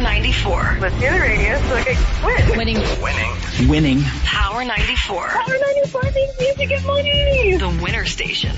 94. Let's do the radio so I can win. Winning. Power 94. Power 94 means music and money. The winner station.